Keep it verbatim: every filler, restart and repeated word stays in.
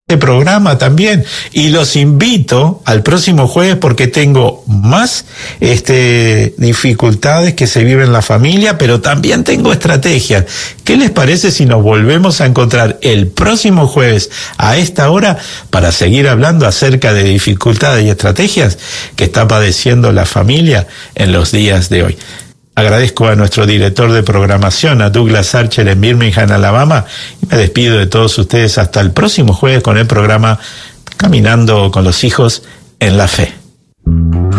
programa también, y los invito al próximo jueves porque tengo más este dificultades que se viven en la familia, pero también tengo estrategias. ¿Qué les parece si nos volvemos a encontrar el próximo jueves a esta hora para seguir hablando acerca de dificultades y estrategias que está padeciendo la familia en los días de hoy? Agradezco a nuestro director de programación, a Douglas Archer en Birmingham, Alabama, y me despido de todos ustedes hasta el próximo jueves con el programa Caminando con los Hijos en la Fe.